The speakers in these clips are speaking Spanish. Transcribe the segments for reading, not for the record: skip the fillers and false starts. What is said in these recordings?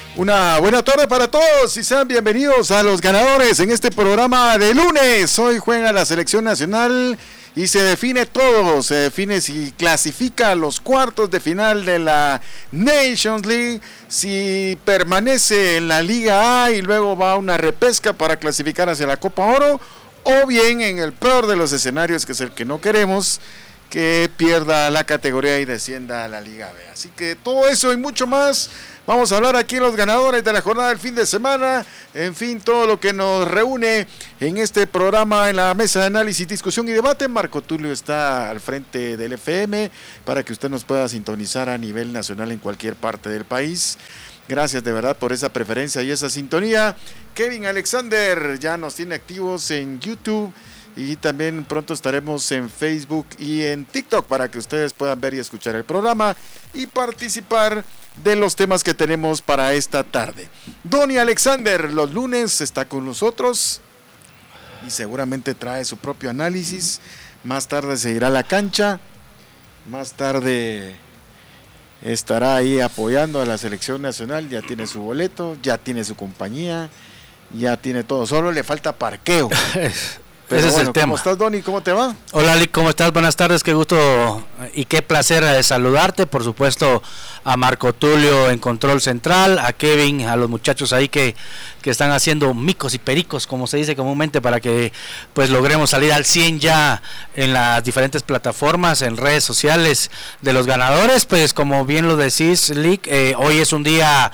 Una buena tarde para todos y sean bienvenidos a Los Ganadores en este programa de lunes. Hoy juega la selección nacional y se define todo, se define si clasifica a los cuartos de final de la Nations League, si permanece en la Liga A y luego va a una repesca para clasificar hacia la Copa Oro, o bien en el peor de los escenarios, que es el que no queremos, que pierda la categoría y descienda a la Liga B. Así que todo eso y mucho más vamos a hablar aquí en Los Ganadores de la jornada del fin de semana. En fin, todo lo que nos reúne en este programa en la mesa de análisis, discusión y debate. Marco Tulio está al frente del FM para que usted nos pueda sintonizar a nivel nacional en cualquier parte del país. Gracias de verdad por esa preferencia y esa sintonía. Kevin Alexander ya nos tiene activos en YouTube y también pronto estaremos en Facebook y en TikTok para que ustedes puedan ver y escuchar el programa y participar de los temas que tenemos para esta tarde. Donny Alexander los lunes está con nosotros y seguramente trae su propio análisis. Más tarde se irá a la cancha, más tarde estará ahí apoyando a la selección nacional. Ya tiene su boleto, ya tiene su compañía, ya tiene todo, solo le falta parqueo. Pero ese bueno, es el tema. ¿Cómo estás, Donny? ¿Cómo te va? Hola, Lick, ¿cómo estás? Buenas tardes, qué gusto y qué placer saludarte. Por supuesto, a Marco Tulio en Control Central, a Kevin, a los muchachos ahí que están haciendo micos y pericos, como se dice comúnmente, para que pues logremos salir al 100 ya en las diferentes plataformas, en redes sociales de Los Ganadores. Pues como bien lo decís, Lick, hoy es un día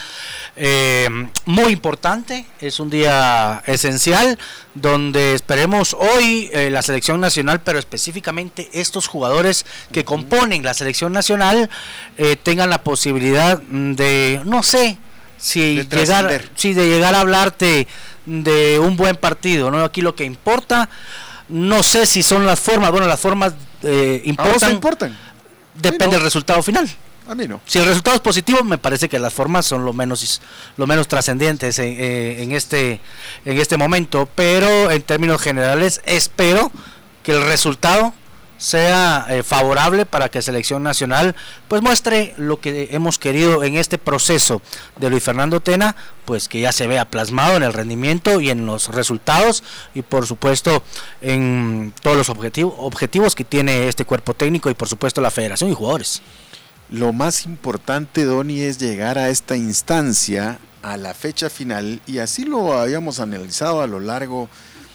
muy importante, es un día esencial, donde esperemos hoy la selección nacional, pero específicamente estos jugadores que componen la selección nacional tengan la posibilidad de, no sé, de llegar a hablarte de un buen partido, ¿no? Aquí lo que importa, no sé si son las formas, bueno, las formas importan, depende del resultado final. A mí no. Si el resultado es positivo, me parece que las formas son lo menos trascendentes en este momento, pero en términos generales espero que el resultado sea favorable para que Selección Nacional pues muestre lo que hemos querido en este proceso de Luis Fernando Tena, pues que ya se vea plasmado en el rendimiento y en los resultados y por supuesto en todos los objetivos que tiene este cuerpo técnico y por supuesto la federación y jugadores. Lo más importante, Donny, es llegar a esta instancia, a la fecha final, y así lo habíamos analizado a lo largo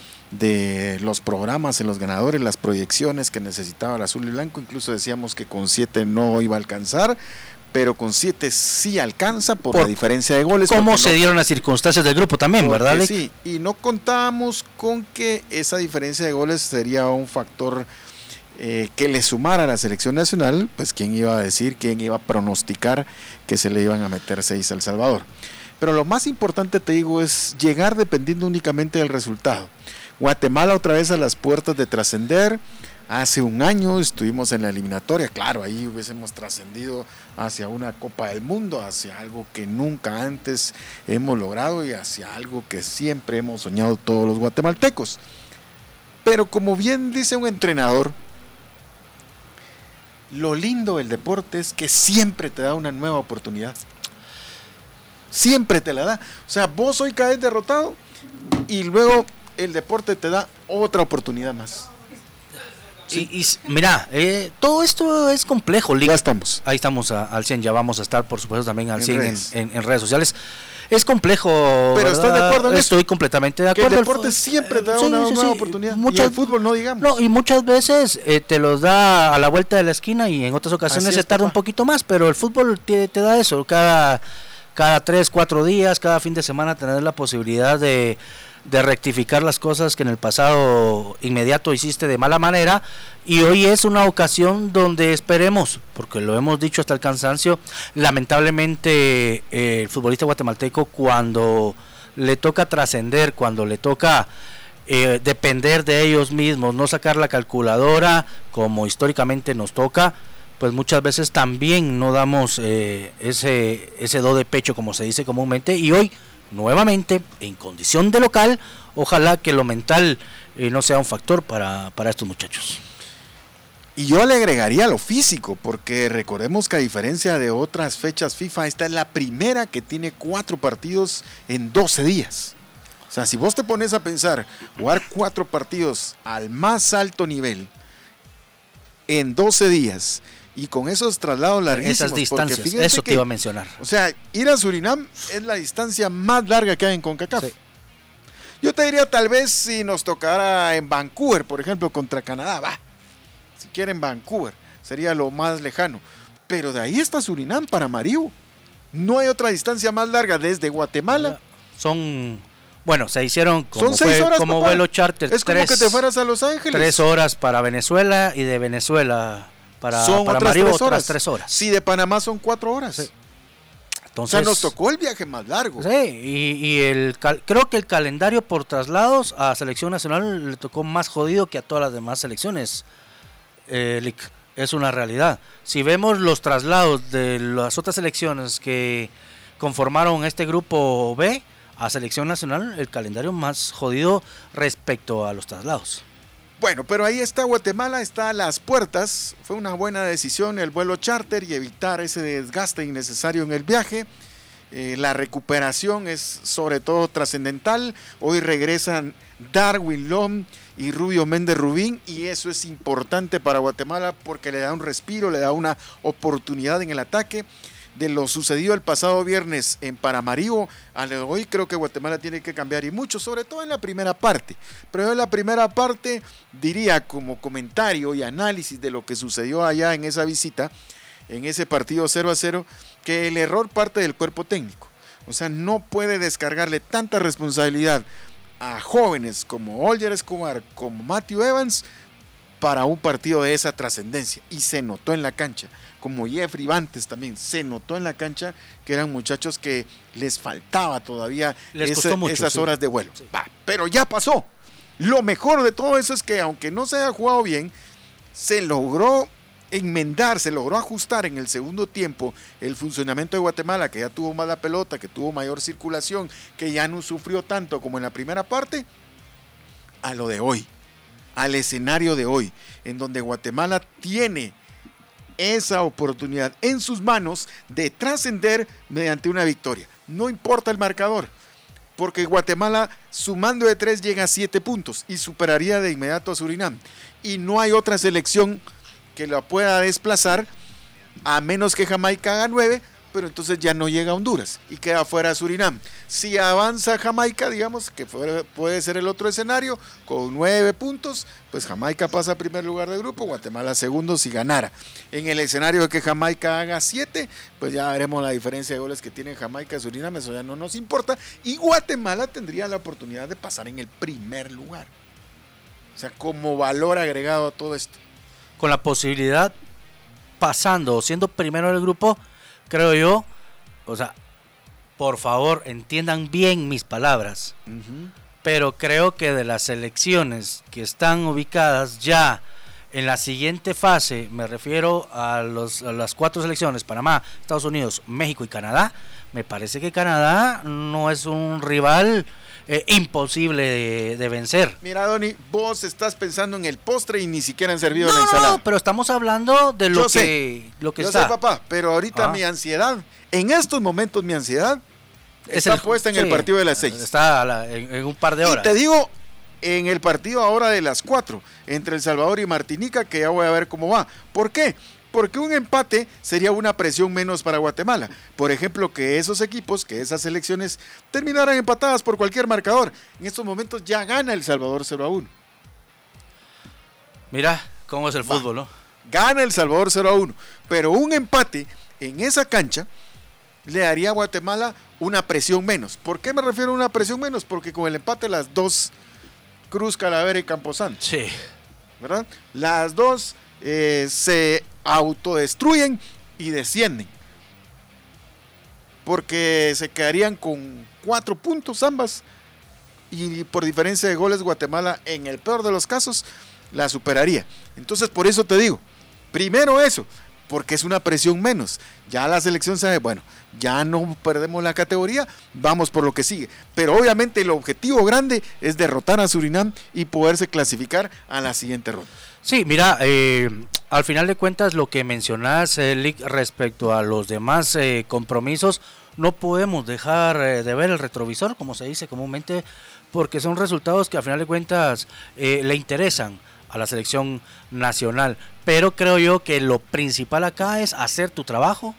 de los programas en Los Ganadores, las proyecciones que necesitaba el azul y blanco. Incluso decíamos que con 7 no iba a alcanzar, pero con 7 sí alcanza por la diferencia de goles. ¿Cómo se dieron las circunstancias del grupo también, verdad? Sí, y no contábamos con que esa diferencia de goles sería un factor que le sumara a la selección nacional. Pues quién iba a decir, quién iba a pronosticar que se le iban a meter 6 a El Salvador. Pero lo más importante, te digo, es llegar dependiendo únicamente del resultado. Guatemala otra vez a las puertas de trascender. Hace un año estuvimos en la eliminatoria, claro, ahí hubiésemos trascendido hacia una Copa del Mundo, hacia algo que nunca antes hemos logrado y hacia algo que siempre hemos soñado todos los guatemaltecos. Pero como bien dice un entrenador, lo lindo del deporte es que siempre te da una nueva oportunidad. Siempre te la da. O sea, vos hoy caes derrotado y luego el deporte te da otra oportunidad más. Sí. Y mira, todo esto es complejo, Lick. Ya estamos. Ahí estamos al 100, ya vamos a estar, por supuesto, también al 100 en redes sociales. Es complejo, pero ¿verdad? ¿estás de acuerdo en Estoy completamente de acuerdo. Que el deporte siempre te da una nueva oportunidad. Y el fútbol no digamos. No, y muchas veces te los da a la vuelta de la esquina y en otras ocasiones se tarda un poquito más, pero el fútbol te da eso, cada 3, 4 días, cada fin de semana tener la posibilidad de rectificar las cosas que en el pasado inmediato hiciste de mala manera, y hoy es una ocasión donde esperemos, porque lo hemos dicho hasta el cansancio, lamentablemente el futbolista guatemalteco cuando le toca trascender, cuando le toca depender de ellos mismos, no sacar la calculadora como históricamente nos toca, pues muchas veces también no damos ese do de pecho como se dice comúnmente, y hoy nuevamente en condición de local, ojalá que lo mental no sea un factor para estos muchachos. Y yo le agregaría lo físico, porque recordemos que a diferencia de otras fechas FIFA, esta es la primera que tiene 4 partidos en 12 días. O sea, si vos te pones a pensar, jugar 4 partidos al más alto nivel en 12 días y con esos traslados larguísimos. Esas distancias, eso te iba a mencionar. O sea, ir a Surinam es la distancia más larga que hay en CONCACAF. Sí. Yo te diría tal vez si nos tocara en Vancouver, por ejemplo, contra Canadá, va. Si quieren Vancouver, sería lo más lejano. Pero de ahí está Surinam, Paramaribo. No hay otra distancia más larga desde Guatemala. Bueno, se hicieron como, 6 horas, como vuelo charter. Es como que te fueras a Los Ángeles. 3 horas para Venezuela y de Venezuela para Paramaribo otras 3 horas. Sí, de Panamá son 4 horas. Sí. Entonces, o sea, nos tocó el viaje más largo. Sí, y creo que el calendario por traslados a Selección Nacional le tocó más jodido que a todas las demás selecciones. Es una realidad. Si vemos los traslados de las otras selecciones que conformaron este grupo B a Selección Nacional, el calendario más jodido respecto a los traslados. Bueno, pero ahí está Guatemala, está a las puertas. Fue una buena decisión el vuelo charter y evitar ese desgaste innecesario en el viaje. La recuperación es sobre todo trascendental. Hoy regresan Darwin Lom y Rubio Méndez Rubín, y eso es importante para Guatemala porque le da un respiro, le da una oportunidad en el ataque. De lo sucedido el pasado viernes en Paramaribo a lo de hoy, creo que Guatemala tiene que cambiar y mucho, sobre todo en la primera parte. Pero en la primera parte diría, como comentario y análisis de lo que sucedió allá en esa visita, en ese partido 0-0, que el error parte del cuerpo técnico. O sea, no puede descargarle tanta responsabilidad a jóvenes como Olger Escobar, como Matthew Evans, para un partido de esa trascendencia. Y se notó en la cancha, como Jeffrey Bantes también, se notó en la cancha que eran muchachos que les faltaba todavía esas horas de vuelo. Sí. Pero ya pasó. Lo mejor de todo eso es que aunque no se haya jugado bien, se logró enmendar, se logró ajustar en el segundo tiempo el funcionamiento de Guatemala, que ya tuvo más la pelota, que tuvo mayor circulación, que ya no sufrió tanto como en la primera parte, a lo de hoy, al escenario de hoy, en donde Guatemala tiene esa oportunidad en sus manos de trascender mediante una victoria. No importa el marcador, porque Guatemala sumando de 3 llega a 7 puntos y superaría de inmediato a Surinam. Y no hay otra selección que la pueda desplazar, a menos que Jamaica haga 9, pero entonces ya no llega a Honduras y queda fuera Surinam. Si avanza Jamaica, digamos que puede ser el otro escenario, con 9 puntos, pues Jamaica pasa a primer lugar del grupo, Guatemala segundo si ganara. En el escenario de que Jamaica haga 7, pues ya veremos la diferencia de goles que tienen Jamaica y Surinam, eso ya no nos importa, y Guatemala tendría la oportunidad de pasar en el primer lugar. O sea, como valor agregado a todo esto. Con la posibilidad, pasando o siendo primero del grupo, creo yo, o sea, por favor, entiendan bien mis palabras, pero creo que de las selecciones que están ubicadas ya en la siguiente fase, me refiero a las 4 selecciones, Panamá, Estados Unidos, México y Canadá, me parece que Canadá no es un rival imposible de vencer. Mira, Donny, vos estás pensando en el postre y ni siquiera han servido la ensalada. No, pero estamos hablando de lo que yo está. Sé, papá, pero ahorita mi ansiedad, en estos momentos mi ansiedad está puesta en el partido de las 6. Está en un par de horas. Y te digo, en el partido ahora de las 4, entre El Salvador y Martinica, que ya voy a ver cómo va. ¿Por qué? Porque un empate sería una presión menos para Guatemala. Por ejemplo, que esos equipos, que esas selecciones terminaran empatadas por cualquier marcador. En estos momentos ya gana El Salvador 0-1. Mira cómo es el fútbol, ¿no? Gana El Salvador 0-1. Pero un empate en esa cancha le daría a Guatemala una presión menos. ¿Por qué me refiero a una presión menos? Porque con el empate las dos, Cruz, Calavera y Camposanto. Sí. ¿Verdad? Las dos se autodestruyen y descienden, porque se quedarían con 4 puntos ambas, y por diferencia de goles Guatemala en el peor de los casos la superaría. Entonces por eso te digo, primero eso, porque es una presión menos. Ya la selección sabe, bueno, ya no perdemos la categoría, vamos por lo que sigue. Pero obviamente el objetivo grande es derrotar a Surinam y poderse clasificar a la siguiente ronda. Sí, mira, al final de cuentas lo que mencionas, Lick, respecto a los demás compromisos, no podemos dejar de ver el retrovisor, como se dice comúnmente, porque son resultados que al final de cuentas le interesan a la selección nacional. Pero creo yo que lo principal acá es hacer tu trabajo,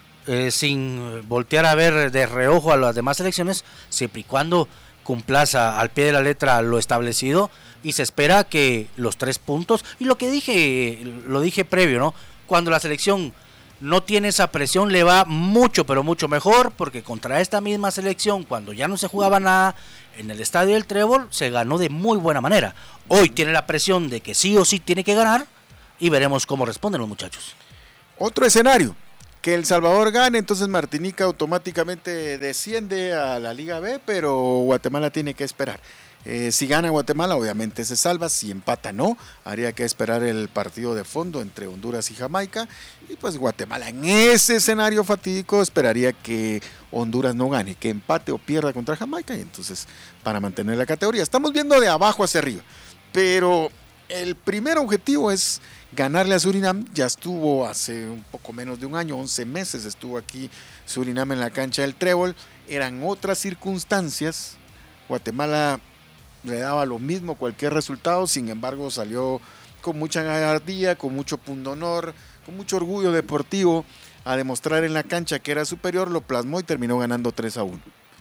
sin voltear a ver de reojo a las demás selecciones, siempre y cuando cumplas al pie de la letra lo establecido, y se espera que los 3 puntos, y lo dije previo, ¿no? Cuando la selección no tiene esa presión, le va mucho, pero mucho mejor, porque contra esta misma selección, cuando ya no se jugaba nada en el estadio del Trébol, se ganó de muy buena manera. Hoy tiene la presión de que sí o sí tiene que ganar, y veremos cómo responden los muchachos. Otro escenario, que El Salvador gane, entonces Martinica automáticamente desciende a la Liga B, pero Guatemala tiene que esperar. Si gana Guatemala, obviamente se salva. Si empata, no. Habría que esperar el partido de fondo entre Honduras y Jamaica. Y pues Guatemala en ese escenario fatídico esperaría que Honduras no gane, que empate o pierda contra Jamaica. Y entonces, para mantener la categoría. Estamos viendo de abajo hacia arriba. Pero el primer objetivo es ganarle a Surinam. Ya estuvo hace un poco menos de un año, 11 meses estuvo aquí Surinam en la cancha del Trébol. Eran otras circunstancias. Guatemala le daba lo mismo cualquier resultado, sin embargo salió con mucha gallardía, con mucho pundonor, con mucho orgullo deportivo a demostrar en la cancha que era superior, lo plasmó y terminó ganando 3-1.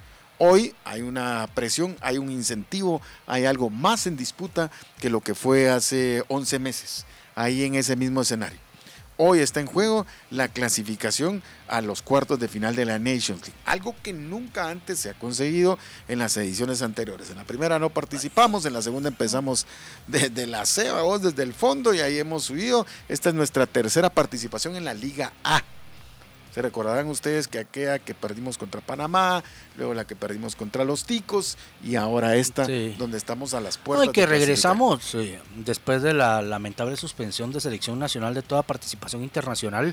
Hoy hay una presión, hay un incentivo, hay algo más en disputa que lo que fue hace 11 meses, ahí en ese mismo escenario. Hoy está en juego la clasificación a los cuartos de final de la Nations League, algo que nunca antes se ha conseguido en las ediciones anteriores. En la primera no participamos, en la segunda empezamos desde la ceba, desde el fondo, y ahí hemos subido. Esta es nuestra tercera participación en la Liga A. Se recordarán ustedes que aquella que perdimos contra Panamá, luego la que perdimos contra los Ticos, y ahora esta, sí, donde estamos a las puertas. No, y que regresamos después de la lamentable suspensión de selección nacional de toda participación internacional.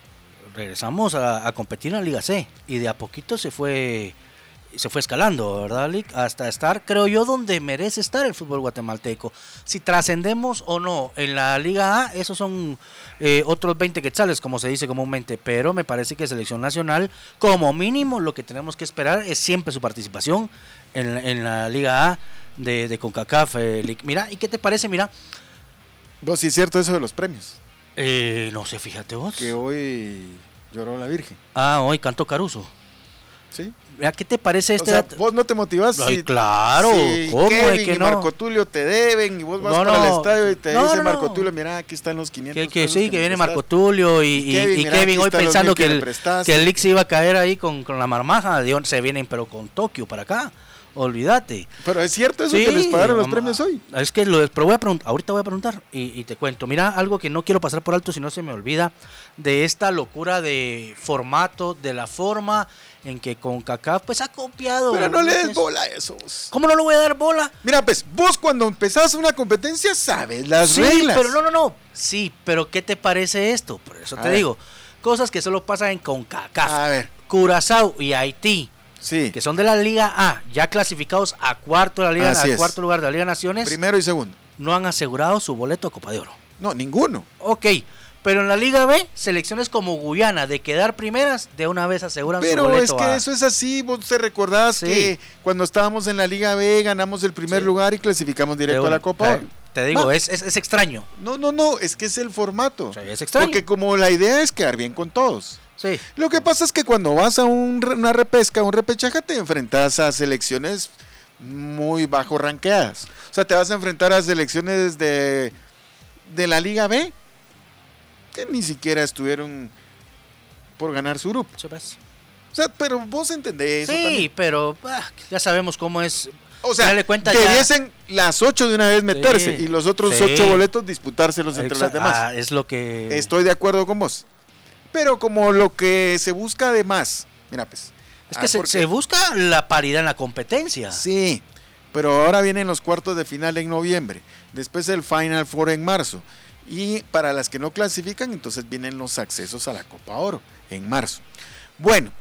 Regresamos a competir en la Liga C, y de a poquito se fue escalando, ¿verdad, Lick? Hasta estar, creo yo, donde merece estar el fútbol guatemalteco. Si trascendemos o no en la Liga A, esos son otros 20 quetzales, como se dice comúnmente, pero me parece que selección nacional, como mínimo, lo que tenemos que esperar es siempre su participación en la Liga A de CONCACAF, Lick. Mira, ¿y qué te parece? Mira. Vos, sí es cierto eso de los premios. No sé, fíjate vos. Que hoy lloró la Virgen. Hoy cantó Caruso. ¿Sí? ¿Qué te parece este? O sea, vos no te motivás. Ay, claro, ¿cómo Kevin que no? Y Marco Tulio te deben, y vos vas para el estadio y te dice Marco Tulio, mira, aquí están los 500 pesos sí, que viene Marco Tulio y Kevin hoy pensando que el Lick se iba a caer ahí con la marmaja. Se vienen pero con Tokio para acá. Olvídate. Pero es cierto eso, sí, que les pagaron los premios hoy. Es que pero ahorita voy a preguntar y te cuento. Mira, algo que no quiero pasar por alto si no se me olvida, de esta locura de formato, de la forma en que CONCACAF pues ha copiado. Pero no le des bola a eso. ¿Cómo no le voy a dar bola? Mira, pues vos cuando empezás una competencia sabes las reglas. Pero no. Sí, pero ¿qué te parece esto? Por eso te digo, cosas que solo pasan en CONCACAF. A ver. Curazao y Haití. Sí. Que son de la Liga A, ya clasificados a cuarto lugar de la Liga Naciones. Primero y segundo. No han asegurado su boleto a Copa de Oro. No, ninguno. Ok, pero en la Liga B, selecciones como Guyana, de quedar primeras, de una vez aseguran su boleto. Pero es que eso es así, vos te recordás que cuando estábamos en la Liga B ganamos el primer lugar y clasificamos directo a la Copa Oro. Te digo, es extraño. No, es que es el formato. Sí, es extraño. Porque como la idea es quedar bien con todos. Sí. Lo que pasa es que cuando vas a una repesca, un repechaje, te enfrentas a selecciones muy bajo ranqueadas. O sea, te vas a enfrentar a selecciones de la Liga B que ni siquiera estuvieron por ganar su grupo. Sí, pues. O sea, pero vos entendés eso también. Sí, pero ya sabemos cómo es. O sea, debiesen las 8 de una vez meterse y los otros 8 boletos disputárselos entre las demás. Es lo que... Estoy de acuerdo con vos. Pero como lo que se busca además, mira pues. Es que se busca la paridad en la competencia. Sí, pero ahora vienen los cuartos de final en noviembre, después el Final Four en marzo. Y para las que no clasifican, entonces vienen los accesos a la Copa Oro en marzo. Bueno,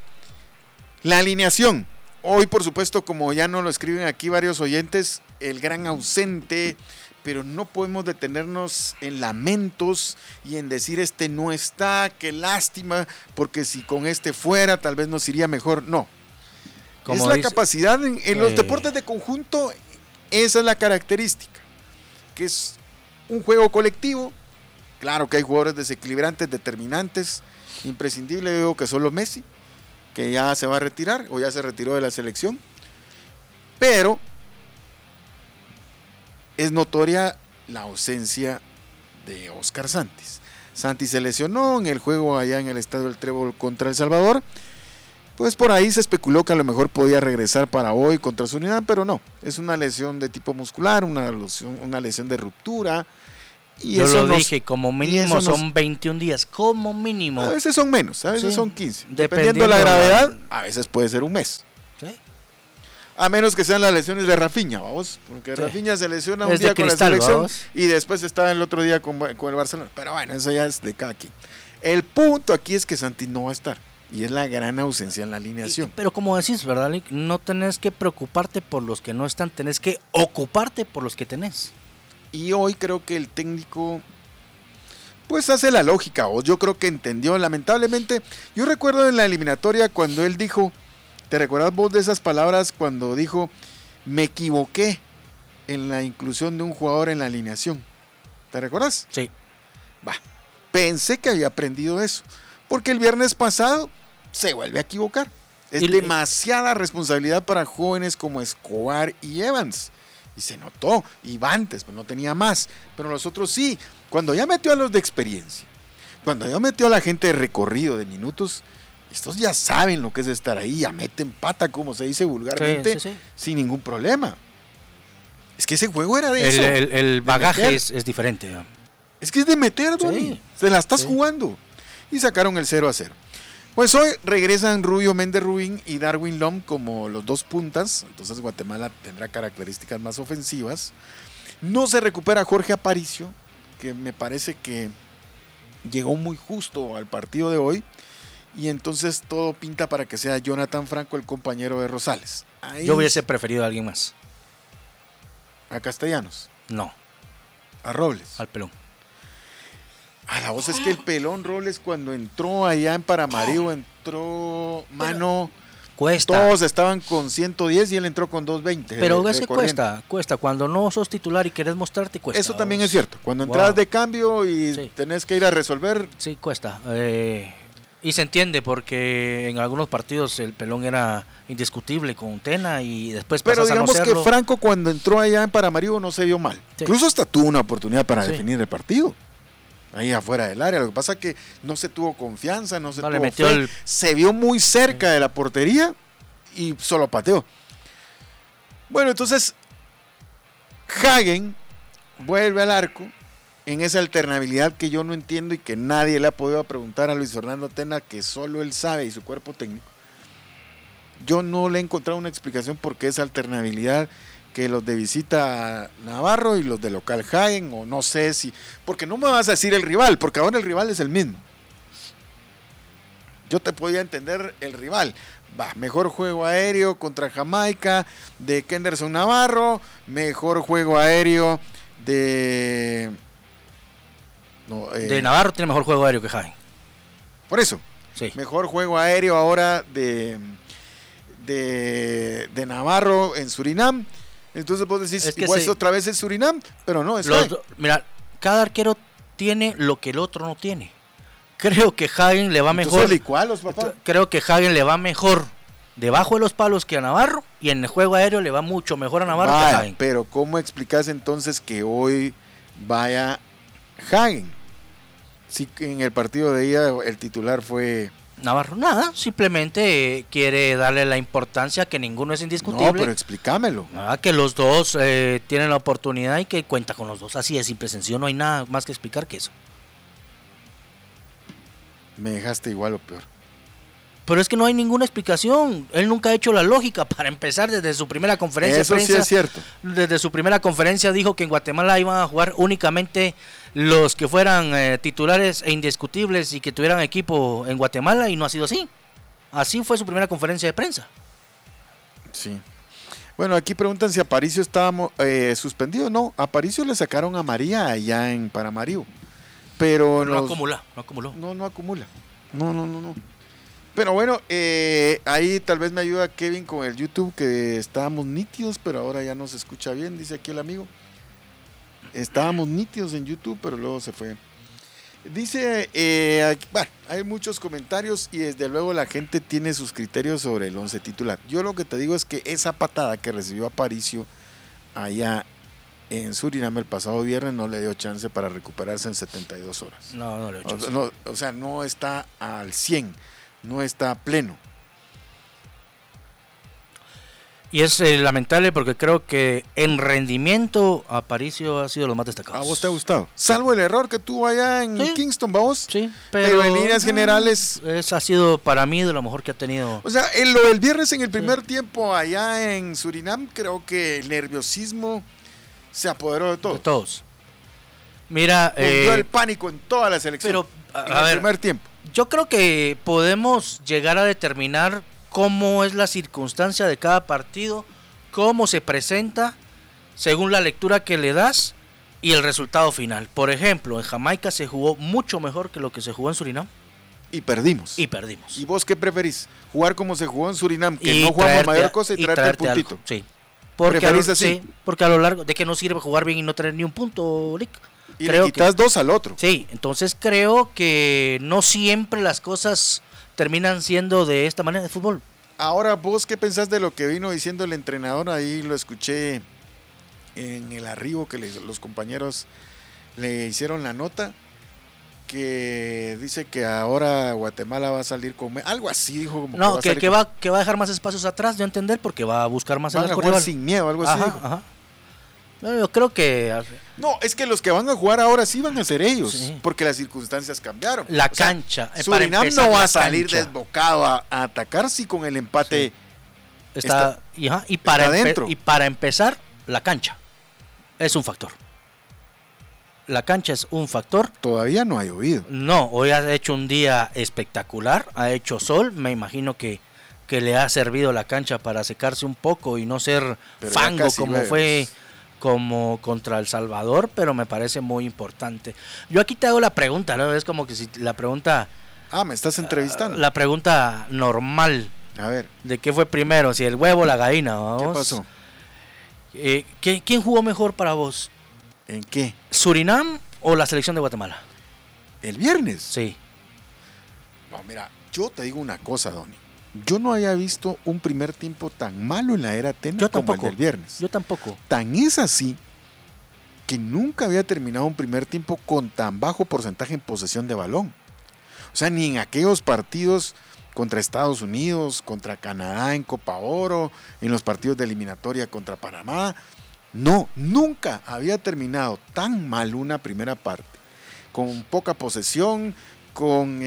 la alineación. Hoy, por supuesto, como ya nos lo escriben aquí varios oyentes, el gran ausente, pero no podemos detenernos en lamentos y en decir este no está, qué lástima, porque si con este fuera tal vez nos iría mejor. No. Como es la capacidad en los deportes de conjunto, esa es la característica, que es un juego colectivo. Claro que hay jugadores desequilibrantes, determinantes, imprescindible, digo que solo Messi, que ya se va a retirar o ya se retiró de la selección, pero es notoria la ausencia de Óscar Santis. Santis se lesionó en el juego allá en el Estadio del Trébol contra El Salvador. Pues por ahí se especuló que a lo mejor podía regresar para hoy contra Surinam, pero no. Es una lesión de tipo muscular, una lesión de ruptura. Y yo eso lo dije, como mínimo son 21 días, como mínimo. A veces son menos, a veces son 15. Dependiendo de la gravedad, a veces puede ser un mes. Sí. A menos que sean las lesiones de Rafinha, vamos. Porque sí. Rafinha se lesiona un día con la selección, vamos, y después está el otro día con el Barcelona. Pero bueno, eso ya es de cada quien. El punto aquí es que Santi no va a estar. Y es la gran ausencia en la alineación. Pero como decís, ¿verdad, Lick? No tenés que preocuparte por los que no están, tenés que ocuparte por los que tenés. Y hoy creo que el técnico pues hace la lógica, o yo creo que entendió. Lamentablemente, yo recuerdo en la eliminatoria cuando él dijo, ¿te recuerdas vos de esas palabras cuando dijo, me equivoqué en la inclusión de un jugador en la alineación? ¿Te recuerdas? Sí. Pensé que había aprendido eso, porque el viernes pasado se vuelve a equivocar. Es demasiada responsabilidad para jóvenes como Escobar y Evans. Y se notó, y Vantes, pues no tenía más, pero los otros sí. Cuando ya metió a los de experiencia, cuando ya metió a la gente de recorrido, de minutos, estos ya saben lo que es estar ahí, ya meten pata, como se dice vulgarmente, sí. Sin ningún problema. Es que ese juego era de eso. El bagaje es diferente. ¿No? Es que es de meter, Doni. Sí. Se la estás jugando. Y sacaron el 0-0. Pues hoy regresan Rubio Méndez Rubín y Darwin Lom como los dos puntas. Entonces Guatemala tendrá características más ofensivas. No se recupera Jorge Aparicio, que me parece que llegó muy justo al partido de hoy. Y entonces todo pinta para que sea Jonathan Franco el compañero de Rosales. Ahí yo hubiese preferido a alguien más. ¿A Castellanos? No. ¿A Robles? Al Pelón. A la voz es que el Pelón Robles cuando entró allá en Paramaribo, entró mano. Cuesta. Todos estaban con 110 y él entró con 220. Pero es que cuesta. Cuando no sos titular y querés mostrarte, cuesta. Eso también es cierto. Cuando entras de cambio y tenés que ir a resolver. Sí, cuesta. Y se entiende porque en algunos partidos el Pelón era indiscutible con Tena y después pasas. Pero digamos a no serlo. Que Franco cuando entró allá en Paramaribo no se vio mal. Sí. Incluso hasta tuvo una oportunidad para definir el partido. Ahí afuera del área. Lo que pasa es que no se tuvo confianza, no se tuvo fe. Se vio muy cerca de la portería y solo pateó. Bueno, entonces Hagen vuelve al arco en esa alternabilidad que yo no entiendo y que nadie le ha podido preguntar a Luis Fernando Tena, que solo él sabe y su cuerpo técnico. Yo no le he encontrado una explicación por qué esa alternabilidad, que los de visita Navarro y los de local Hagen, o no sé si, porque no me vas a decir el rival, porque ahora el rival es el mismo. Yo te podía entender el rival. Mejor juego aéreo contra Jamaica de Kenderson Navarro, mejor juego aéreo de... de Navarro tiene mejor juego aéreo que Hagen. Por eso, sí. Mejor juego aéreo ahora de Navarro en Surinam. Entonces vos decís, es que igual es otra vez en Surinam, pero no, es mira, cada arquero tiene lo que el otro no tiene. Creo que Hagen le va mejor. Licualos, papá. Creo que Hagen le va mejor debajo de los palos que a Navarro, y en el juego aéreo le va mucho mejor a Navarro que a Hagen. Pero ¿cómo explicás entonces que hoy vaya Hagen? Si en el partido de ida el titular fue Navarro. Nada, simplemente quiere darle la importancia que ninguno es indiscutible. No, pero explícamelo. Que los dos tienen la oportunidad y que cuenta con los dos. Así es, simple, sencillo, no hay nada más que explicar que eso. Me dejaste igual o peor. Pero es que no hay ninguna explicación. Él nunca ha hecho la lógica. Para empezar, desde su primera conferencia de prensa, sí es cierto. Desde su primera conferencia dijo que en Guatemala iban a jugar únicamente los que fueran titulares e indiscutibles y que tuvieran equipo en Guatemala, y no ha sido así. Así fue su primera conferencia de prensa. Sí. Bueno, aquí preguntan si Aparicio estaba suspendido. No, a Aparicio le sacaron a María allá en Paramarío. Pero no acumula. No acumula. No. Pero bueno, ahí tal vez me ayuda Kevin con el YouTube, que estábamos nítidos, pero ahora ya no se escucha bien, dice aquí el amigo. Estábamos nítidos en YouTube, pero luego se fue. Dice, bueno, hay muchos comentarios y desde luego la gente tiene sus criterios sobre el 11 titular. Yo lo que te digo es que esa patada que recibió Aparicio allá en Surinam el pasado viernes no le dio chance para recuperarse en 72 horas. No le dio chance. O sea, no está al 100, no está pleno. Y es lamentable porque creo que en rendimiento Aparicio ha sido lo más destacado. ¿A vos te ha gustado? Salvo el error que tuvo allá en Kingston, ¿vos? Sí, pero en líneas generales... ha sido para mí de lo mejor que ha tenido. O sea, lo del viernes en el primer tiempo allá en Surinam, creo que el nerviosismo se apoderó de todos. De todos. Mira... Hundió el pánico en toda la selección. Pero, en el primer tiempo. Yo creo que podemos llegar a determinar cómo es la circunstancia de cada partido, cómo se presenta, según la lectura que le das y el resultado final. Por ejemplo, en Jamaica se jugó mucho mejor que lo que se jugó en Surinam. Y perdimos. ¿Y vos qué preferís? ¿Jugar como se jugó en Surinam, que no jugamos mayor cosa, y traerte el puntito? Algo, sí. Porque a lo largo de que no sirve jugar bien y no tener ni un punto, Lick. Y creo le quitas dos al otro. Sí, entonces creo que no siempre las cosas terminan siendo de esta manera de fútbol. Ahora, ¿vos qué pensás de lo que vino diciendo el entrenador? Ahí lo escuché en el arribo que los compañeros le hicieron la nota, que dice que ahora Guatemala va a salir con... Algo así dijo. Como no, que va a dejar más espacios atrás, de entender, porque va a buscar más en el jugar sin miedo, algo así. Ajá. No, yo creo que... No, es que los que van a jugar ahora sí van a ser ellos, porque las circunstancias cambiaron. La cancha. Surinam no va a salir desbocado a atacar si con el empate está y para empezar, la cancha es un factor. La cancha es un factor. Todavía no ha llovido. No, hoy ha hecho un día espectacular, ha hecho sol, me imagino que le ha servido la cancha para secarse un poco y no ser fango como fue... como contra El Salvador, pero me parece muy importante. Yo aquí te hago la pregunta, ¿no? Es como que si la pregunta... me estás entrevistando. La pregunta normal. A ver. ¿De qué fue primero? Si el huevo o la gallina, ¿vamos? ¿Qué pasó? ¿Quién jugó mejor para vos? ¿En qué? ¿Surinam o la selección de Guatemala? ¿El viernes? Sí. No, mira, yo te digo una cosa, Donny. Yo no había visto un primer tiempo tan malo en la era Tena como el del viernes. Yo tampoco. Tan es así que nunca había terminado un primer tiempo con tan bajo porcentaje en posesión de balón. O sea, ni en aquellos partidos contra Estados Unidos, contra Canadá en Copa Oro, en los partidos de eliminatoria contra Panamá. No, nunca había terminado tan mal una primera parte, con poca posesión, con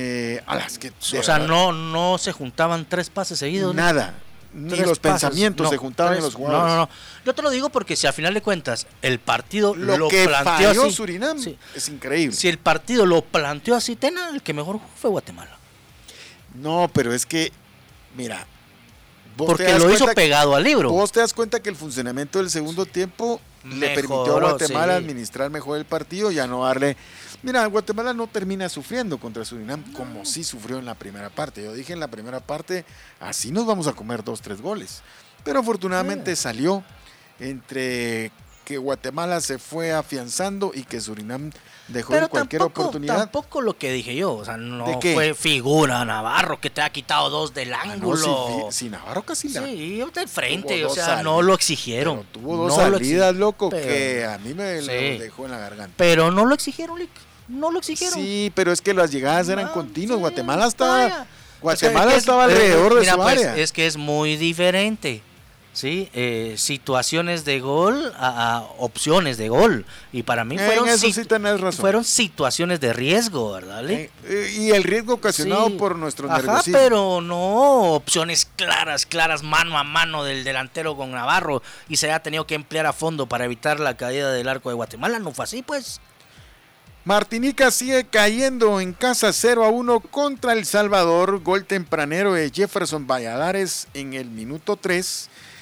no se juntaban 3 pases seguidos. Nada, ni los pensamientos se juntaban en los jugadores. No. Yo te lo digo porque si a final de cuentas el partido lo que planteó falló así, Surinam es increíble. Si el partido lo planteó así, Tena, el que mejor fue Guatemala. No, pero es que, mira, porque lo hizo pegado al libro. Vos te das cuenta que el funcionamiento del segundo tiempo le permitió a Guatemala administrar mejor el partido, ya no darle... Mira, Guatemala no termina sufriendo contra Surinam como sí sufrió en la primera parte. Yo dije en la primera parte, así nos vamos a comer 2-3 goles. Pero afortunadamente salió entre que Guatemala se fue afianzando y que Surinam dejó en cualquier oportunidad. Tampoco lo que dije yo, o sea, no fue figura Navarro que te ha quitado 2 del ángulo. No, si Navarro casi la... Sí, de frente, o sea, no lo exigieron. Pero tuvo 2 salidas, loco, que a mí me lo dejó en la garganta. Pero no lo exigieron, Lick. No lo exigieron. Sí, pero es que las llegadas eran continuas. Guatemala estaba alrededor de su área. Es que es muy diferente. ¿Sí? Situaciones de gol a opciones de gol. Y para mí fueron situaciones de riesgo, ¿verdad? Y el riesgo ocasionado por nuestro nerviosismo. Pero no opciones claras, mano a mano del delantero con Navarro y se ha tenido que emplear a fondo para evitar la caída del arco de Guatemala. No fue así, pues. Martinica sigue cayendo en casa 0-1 contra El Salvador. Gol tempranero de Jefferson Valladares en el minuto 3.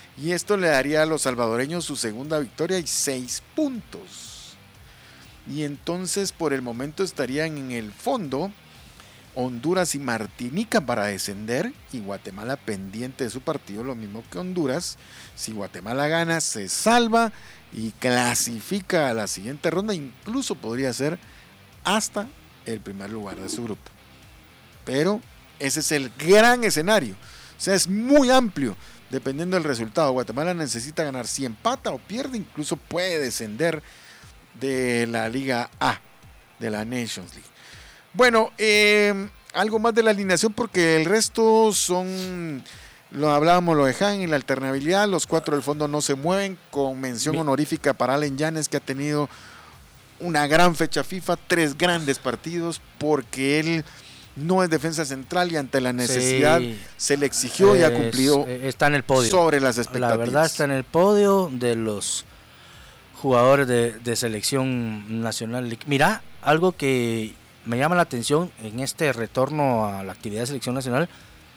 y esto le daría a los salvadoreños su segunda victoria y 6 puntos. Y entonces por el momento estarían en el fondo Honduras y Martinica para descender, y Guatemala pendiente de su partido, lo mismo que Honduras. Si Guatemala gana, se salva y clasifica a la siguiente ronda, incluso podría ser hasta el primer lugar de su grupo. Pero ese es el gran escenario, o sea, es muy amplio dependiendo del resultado. Guatemala necesita ganar, si empata o pierde, incluso puede descender de la Liga A, de la Nations League. Bueno, algo más de la alineación, porque el resto son, lo hablábamos, lo de Han y la alternabilidad. Los 4 del fondo no se mueven, con mención honorífica para Allen Yanes, que ha tenido una gran fecha FIFA, 3 grandes partidos, porque él no es defensa central y ante la necesidad se le exigió y ha cumplido. Está en el podio sobre las expectativas. La verdad, está en el podio de los jugadores de selección nacional. Mira, algo que me llama la atención en este retorno a la actividad de selección nacional.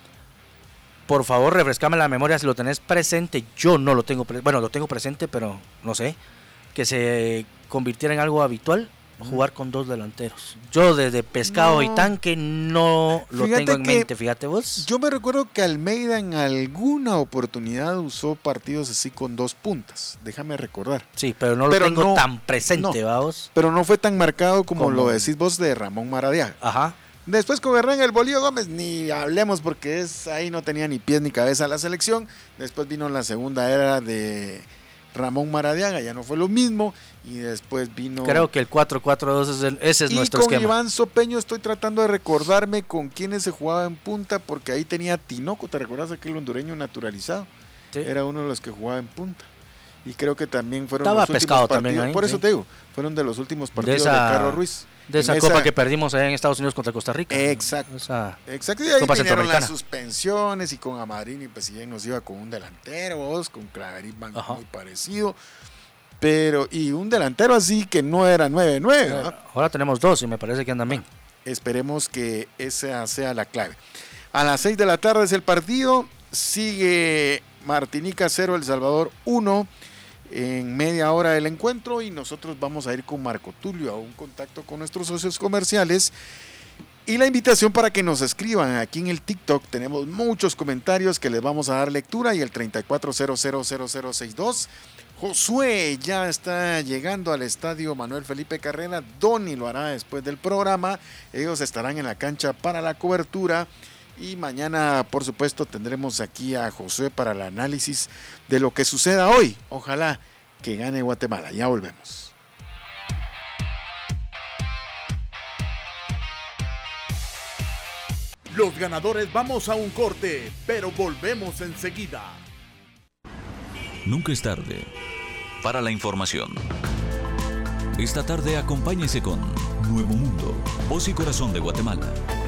Por favor, refrescame la memoria si lo tenés presente. Yo no lo tengo, lo tengo presente, pero no sé, que se convirtiera en algo habitual jugar con 2 delanteros. Yo desde Pescado y Tanque no lo tengo en mente, fíjate vos. Yo me recuerdo que Almeida en alguna oportunidad usó partidos así con 2 puntas, déjame recordar. Sí, pero no lo tengo tan presente, vamos. Pero no fue tan marcado como lo decís vos de Ramón Maradiaga. Ajá. Después con Hernán el Bolillo Gómez, ni hablemos, porque ahí no tenía ni pies ni cabeza la selección. Después vino la segunda era de Ramón Maradiaga, ya no fue lo mismo, y después vino... Creo que el 4-4-2 ese es nuestro esquema. Y con Iván Sopeño estoy tratando de recordarme con quiénes se jugaba en punta, porque ahí tenía Tinoco, ¿te recuerdas aquel hondureño naturalizado? Sí. Era uno de los que jugaba en punta. Y creo que también fueron los últimos Pescado partidos, también ahí, por eso te digo, fueron de los últimos partidos de Carlos Ruiz. De esa copa que perdimos allá en Estados Unidos contra Costa Rica. Exacto. Exacto. Y ahí vinieron las suspensiones, y con Amadrini pues si bien nos iba con un delantero, con Claverín muy parecido. Pero, y un delantero así que no era 9-9. Ahora tenemos 2 y me parece que andan bien. Esperemos que esa sea la clave. A las 6 de la tarde es el partido. Sigue Martinica 0, El Salvador 1. En media hora del encuentro, y nosotros vamos a ir con Marco Tulio a un contacto con nuestros socios comerciales, y la invitación para que nos escriban aquí en el TikTok. Tenemos muchos comentarios que les vamos a dar lectura, y el 34000062. Josué ya está llegando al estadio Manuel Felipe Carrera. Donny lo hará después del programa. Ellos estarán en la cancha para la cobertura. Y mañana, por supuesto, tendremos aquí a Josué para el análisis de lo que suceda hoy. Ojalá que gane Guatemala. Ya volvemos. Los ganadores vamos a un corte, pero volvemos enseguida. Nunca es tarde para la información. Esta tarde acompáñese con Nuevo Mundo, voz y corazón de Guatemala.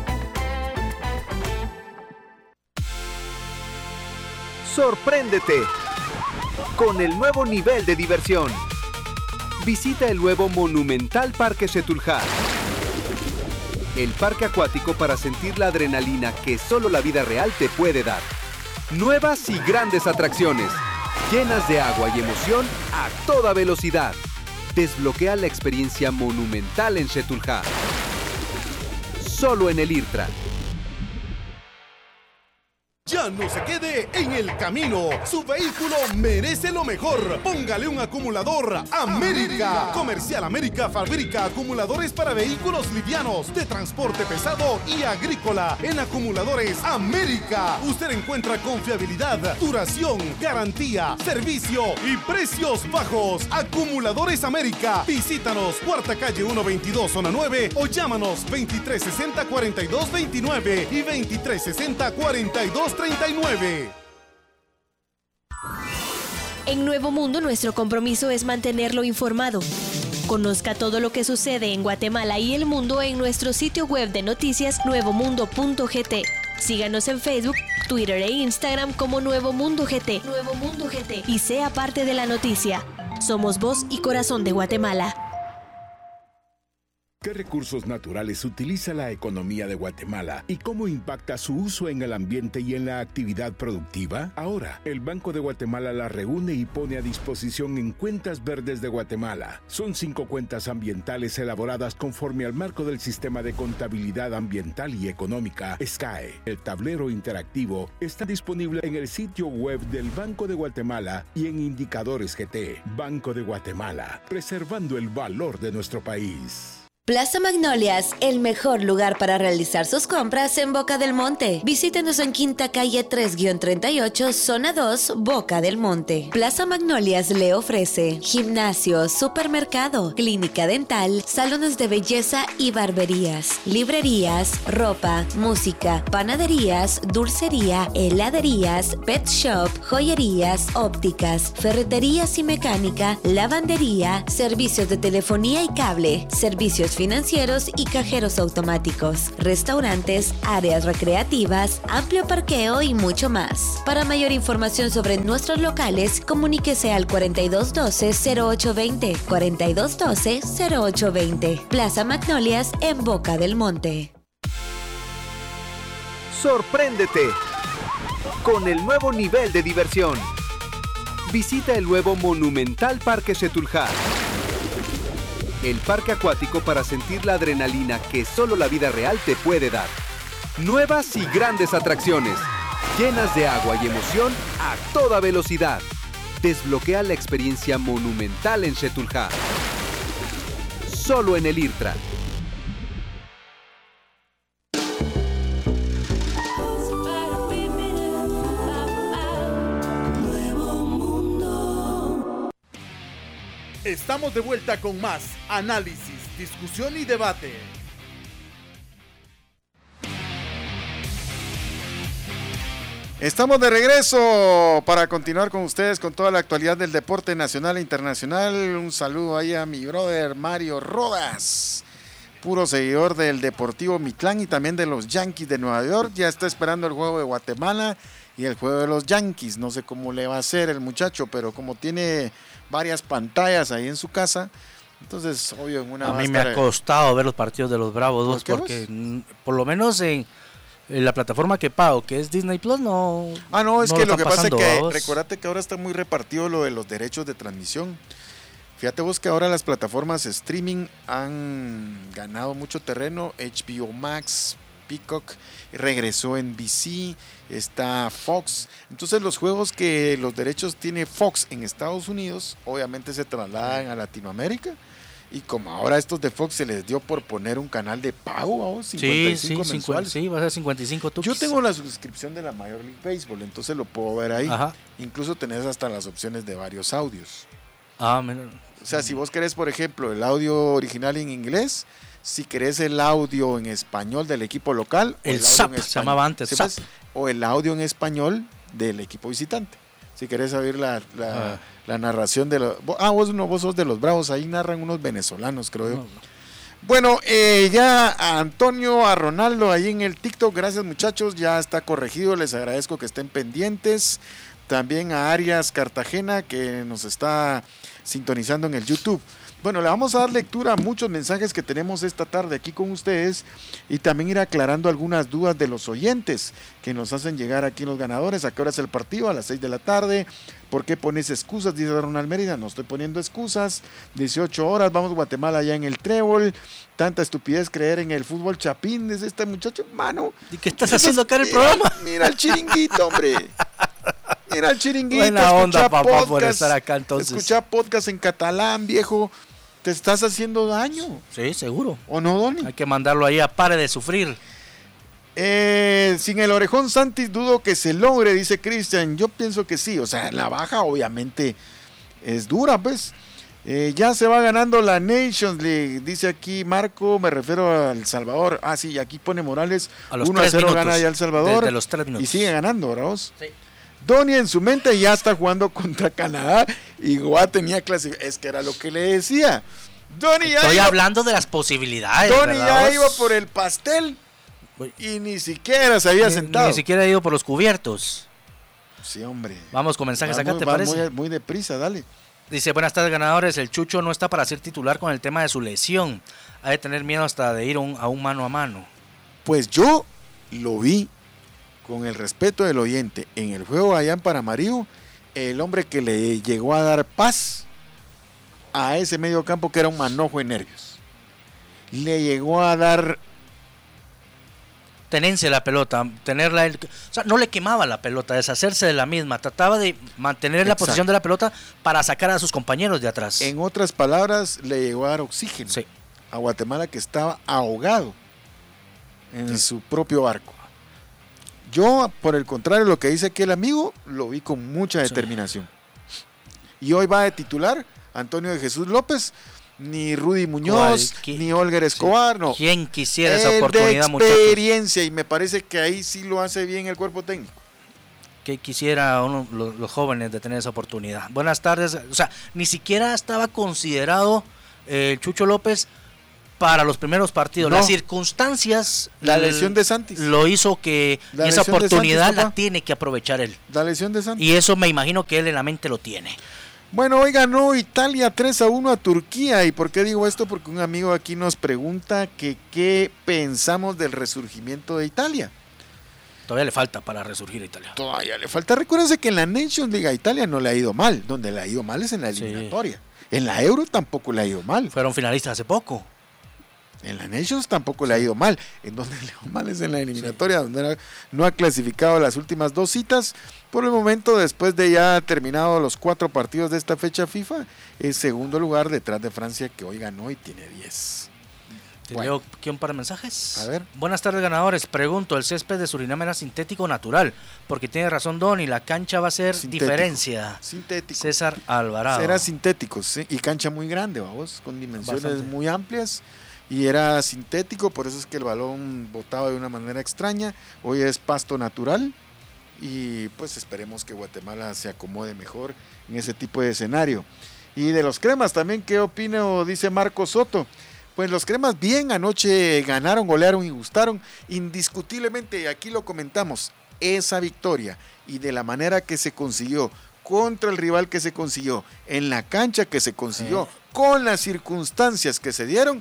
Sorpréndete con el nuevo nivel de diversión. Visita el nuevo monumental Parque Xetulhá, el parque acuático para sentir la adrenalina que solo la vida real te puede dar. Nuevas y grandes atracciones, llenas de agua y emoción a toda velocidad. Desbloquea la experiencia monumental en Xetulhá. Solo en el IRTRA. Ya no se quede en el camino. Su vehículo merece lo mejor. Póngale un acumulador América. Comercial América fabrica acumuladores para vehículos livianos, de transporte pesado y agrícola. En Acumuladores América usted encuentra confiabilidad, duración, garantía, servicio y precios bajos. Acumuladores América. Visítanos, Cuarta Calle 122, Zona 9, o llámanos 2360-4229 y 2360-4239. En Nuevo Mundo, nuestro compromiso es mantenerlo informado. Conozca todo lo que sucede en Guatemala y el mundo en nuestro sitio web de noticias nuevomundo.gt. Síganos en Facebook, Twitter e Instagram como Nuevo Mundo GT. Nuevo Mundo GT. Y sea parte de la noticia. Somos voz y corazón de Guatemala. ¿Qué recursos naturales utiliza la economía de Guatemala y cómo impacta su uso en el ambiente y en la actividad productiva? Ahora, el Banco de Guatemala la reúne y pone a disposición en Cuentas Verdes de Guatemala. Son 5 cuentas ambientales elaboradas conforme al marco del Sistema de Contabilidad Ambiental y Económica, SCAE. El tablero interactivo está disponible en el sitio web del Banco de Guatemala y en Indicadores GT. Banco de Guatemala, preservando el valor de nuestro país. Plaza Magnolias, el mejor lugar para realizar sus compras en Boca del Monte. Visítenos en Quinta Calle 3-38, Zona 2, Boca del Monte. Plaza Magnolias le ofrece gimnasio, supermercado, clínica dental, salones de belleza y barberías, librerías, ropa, música, panaderías, dulcería, heladerías, pet shop, joyerías, ópticas, ferreterías y mecánica, lavandería, servicios de telefonía y cable, servicios financieros y cajeros automáticos, restaurantes, áreas recreativas, amplio parqueo y mucho más. Para mayor información sobre nuestros locales, comuníquese al 4212-0820, 4212-0820. Plaza Magnolias en Boca del Monte. Sorpréndete con el nuevo nivel de diversión. Visita el nuevo monumental Parque Setúljar. El parque acuático para sentir la adrenalina que solo la vida real te puede dar. Nuevas y grandes atracciones, llenas de agua y emoción a toda velocidad. Desbloquea la experiencia monumental en Setúljar. Solo en el IRTRA. Estamos de vuelta con más análisis, discusión y debate. Estamos de regreso para continuar con ustedes con toda la actualidad del deporte nacional e internacional. Un saludo ahí a mi brother Mario Rodas, puro seguidor del Deportivo Mitlán y también de los Yankees de Nueva York. Ya está esperando el juego de Guatemala y el juego de los Yankees. No sé cómo le va a hacer el muchacho, pero como tiene varias pantallas ahí en su casa, entonces obvio en una a mí me ha costado ver los partidos de los Bravos porque por lo menos en la plataforma que pago, que es Disney Plus, no. No, es que lo que pasa es que vos. recordate que ahora está muy repartido lo de los derechos de transmisión. Fíjate vos que ahora las plataformas streaming han ganado mucho terreno. HBO Max, Peacock, regresó en NBC, está Fox. Entonces los juegos que los derechos tiene Fox en Estados Unidos, obviamente se trasladan a Latinoamérica. Y como ahora estos de Fox se les dio por poner un canal de pago, 55 mensuales. Sí, va a ser 55 tuquis. Yo tengo la suscripción de la Major League Baseball, entonces lo puedo ver ahí. Ajá. Incluso tenés hasta las opciones de varios audios. O sea, si vos querés, por ejemplo, el audio original en inglés, si querés el audio en español del equipo local, el SAP se llamaba antes, ¿sí, pues? O el audio en español del equipo visitante. Si querés oír la narración de los... vos sos de los Bravos, ahí narran unos venezolanos, creo yo. Bueno, ya a Antonio, a Ronaldo ahí en el TikTok, gracias muchachos, ya está corregido, les agradezco que estén pendientes. También a Arias Cartagena, que nos está sintonizando en el YouTube. Bueno, le vamos a dar lectura a muchos mensajes que tenemos esta tarde aquí con ustedes y también ir aclarando algunas dudas de los oyentes que nos hacen llegar aquí los ganadores. ¿A qué hora es el partido? A las 6 de la tarde. ¿Por qué pones excusas? Dice Ronald Mérida. No estoy poniendo excusas. 18 horas, vamos Guatemala allá en el Trébol. Tanta estupidez creer en el fútbol chapín. Es este muchacho, mano. ¿Y qué estás haciendo acá en el programa? Mira el chiringuito, hombre. Mira el chiringuito. Buena onda, papá, por estar acá entonces. Escucha podcast en catalán, viejo. Te estás haciendo daño. Sí, seguro. ¿O no, Donny? Hay que mandarlo ahí a pare de sufrir. Sin el orejón Santis dudo que se logre, dice Cristian. Yo pienso que sí. O sea, la baja obviamente es dura, pues. Ya se va ganando la Nations League, dice aquí Marco, me refiero a El Salvador. Sí, aquí pone Morales. 1-0 gana ya El Salvador. Desde los 3 minutos. Y sigue ganando, ¿verdad vos? Sí. Donny en su mente ya está jugando contra Canadá y Goa tenía clasificación. Es que era lo que le decía. Estoy hablando de las posibilidades. Donny ya iba por el pastel y ni siquiera se había sentado. Ni siquiera ha ido por los cubiertos. Sí, hombre. Vamos con mensajes acá, ¿te parece? Muy deprisa, dale. Dice, buenas tardes ganadores, el Chucho no está para ser titular con el tema de su lesión. ha de tener miedo hasta de ir a un mano a mano. Pues yo lo vi, con el respeto del oyente, en el juego allá en Paramaribo, el hombre que le llegó a dar paz a ese medio campo, que era un manojo de nervios. Le llegó a dar... Tenencia la pelota, tenerla, o sea, no le quemaba la pelota, deshacerse de la misma, trataba de mantener la posición de la pelota para sacar a sus compañeros de atrás. En otras palabras, le llegó a dar oxígeno a Guatemala, que estaba ahogado en su propio barco. Yo, por el contrario, lo que dice aquí el amigo, lo vi con mucha determinación. Y hoy va de titular Antonio de Jesús López, ni Rudy Muñoz, ni Olger Escobar, no. ¿Quién quisiera esa oportunidad, muchachos? De experiencia, y me parece que ahí sí lo hace bien el cuerpo técnico. Que quisiera los jóvenes de tener esa oportunidad. Buenas tardes. O sea, ni siquiera estaba considerado Chucho López para los primeros partidos. No. Las circunstancias, la lesión de Santis lo hizo que esa oportunidad la tiene que aprovechar él. La lesión de Santis. Y eso me imagino que él en la mente lo tiene. Bueno, hoy ganó Italia 3-1 a Turquía. ¿Y por qué digo esto? Porque un amigo aquí nos pregunta que qué pensamos del resurgimiento de Italia. Todavía le falta para resurgir a Italia. Todavía le falta. Recuérdense que en la Nations League a Italia no le ha ido mal. Donde le ha ido mal es en la eliminatoria. En la Euro tampoco le ha ido mal. Fueron finalistas hace poco. En la Nations tampoco le ha ido mal. En donde le ha ido mal es en la eliminatoria, donde no ha clasificado las últimas 2 citas. Por el momento, después de ya terminado los 4 partidos de esta fecha FIFA, es segundo lugar detrás de Francia, que hoy ganó y tiene 10. Te leo aquí un par de mensajes. A ver. Buenas tardes, ganadores. Pregunto, ¿el césped de Surinam era sintético o natural? Porque tiene razón Don, y la cancha va a ser sintético. Diferencia. Sintético. César Alvarado. Era sintético, sí, y cancha muy grande, vamos, con dimensiones bastante muy amplias. Y era sintético, por eso es que el balón botaba de una manera extraña. Hoy es pasto natural. Y pues esperemos que Guatemala se acomode mejor en ese tipo de escenario. Y de los cremas también, ¿qué opino? Dice Marco Soto. Pues los cremas bien, anoche ganaron, golearon y gustaron. Indiscutiblemente, aquí lo comentamos, esa victoria y de la manera que se consiguió, contra el rival que se consiguió, en la cancha que se consiguió, con las circunstancias que se dieron.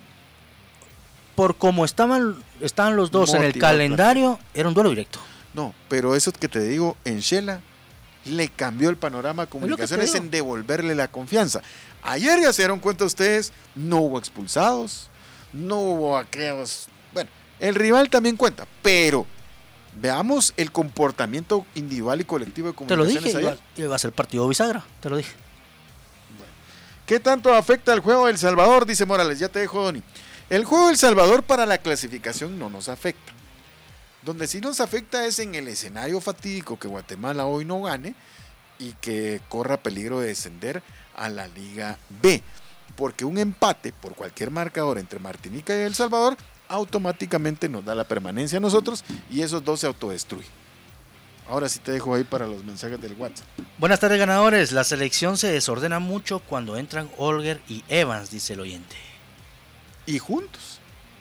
Por como estaban los dos en el calendario, era un duelo directo. No, pero eso que te digo, en Shela le cambió el panorama a Comunicaciones en devolverle la confianza. Ayer ya se dieron cuenta ustedes, no hubo expulsados, no hubo aquellos... Bueno, el rival también cuenta, pero veamos el comportamiento individual y colectivo de Comunicaciones. Te lo dije, iba a ser partido bisagra, te lo dije. Bueno, ¿qué tanto afecta el juego del Salvador? Dice Morales, ya te dejo, Doni. El juego del Salvador para la clasificación no nos afecta. Donde sí nos afecta es en el escenario fatídico que Guatemala hoy no gane y que corra peligro de descender a la Liga B. Porque un empate por cualquier marcador entre Martinica y El Salvador automáticamente nos da la permanencia a nosotros y esos dos se autodestruyen. Ahora sí te dejo ahí para los mensajes del WhatsApp. Buenas tardes, ganadores. La selección se desordena mucho cuando entran Olger y Evans, dice el oyente. Y juntos.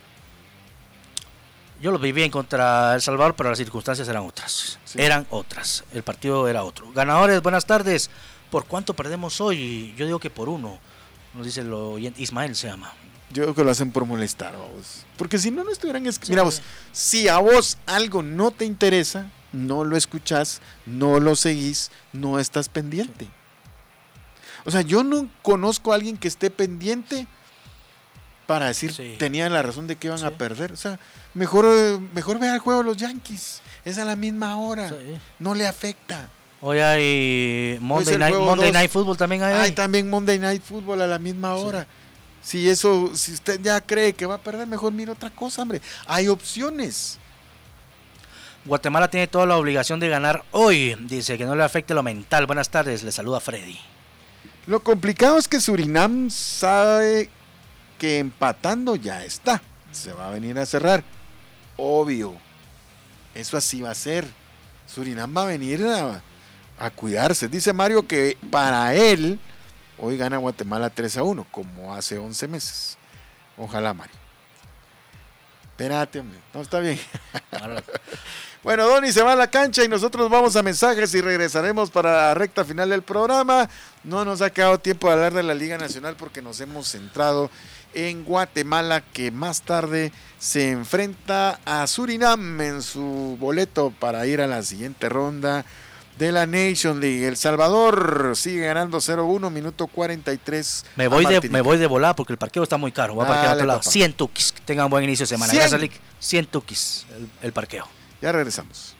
Yo lo viví en contra El Salvador, pero las circunstancias eran otras. Sí. Eran otras. El partido era otro. Ganadores, buenas tardes. ¿Por cuánto perdemos hoy? Yo digo que por 1. Nos dice el oyente. Ismael se llama. Yo creo que lo hacen por molestar a vos. Porque si no, no estuvieran... Mira vos, si a vos algo no te interesa, no lo escuchás, no lo seguís, no estás pendiente. O sea, yo no conozco a alguien que esté pendiente para decir tenían la razón de que iban a perder. O sea, mejor vea el juego de los Yankees. Es a la misma hora. No le afecta. Hoy hay Monday Night Football también hay. Hay también Monday Night Football a la misma hora. Si usted ya cree que va a perder, mejor mire otra cosa, hombre. Hay opciones. Guatemala tiene toda la obligación de ganar hoy. Dice que no le afecte lo mental. Buenas tardes, le saluda Freddy. Lo complicado es que Surinam sabe que empatando ya está. Se va a venir a cerrar. Obvio. Eso así va a ser. Surinam va a venir a cuidarse. Dice Mario que para él hoy gana Guatemala 3-1, como hace 11 meses. Ojalá, Mario. Espérate, hombre. No, está bien. Bueno, Donny se va a la cancha y nosotros vamos a mensajes y regresaremos para la recta final del programa. No nos ha quedado tiempo de hablar de la Liga Nacional porque nos hemos centrado en Guatemala, que más tarde se enfrenta a Surinam en su boleto para ir a la siguiente ronda de la Nation League. El Salvador sigue ganando 0-1, minuto 43. Me voy de volada porque el parqueo está muy caro. Voy a parquear a otro lado. Papá. 100 tuquis. Que tengan buen inicio de semana. 100. Gracias, Lick. 100 tuquis el parqueo. Ya regresamos.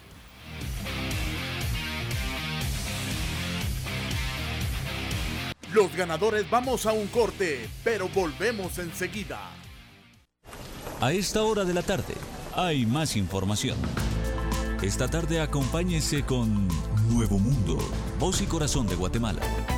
Los ganadores vamos a un corte, pero volvemos enseguida. A esta hora de la tarde hay más información. Esta tarde acompáñese con Nuevo Mundo, voz y corazón de Guatemala.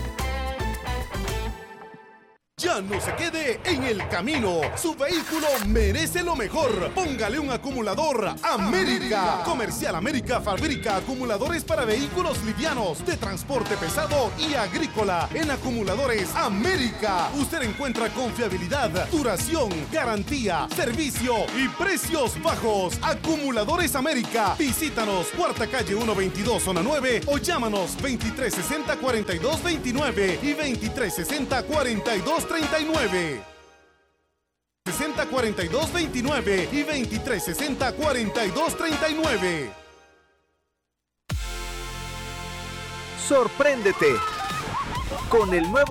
Ya no se quede en el camino. Su vehículo merece lo mejor. Póngale un acumulador América. Comercial América fabrica acumuladores para vehículos livianos, de transporte pesado y agrícola. En Acumuladores América usted encuentra confiabilidad, duración, garantía, servicio y precios bajos. Acumuladores América. Visítanos, Cuarta Calle 122, Zona 9, o llámanos 2360-4229 y 2360-4239. 60-42-29 y 2360-4239. Sorpréndete con el nuevo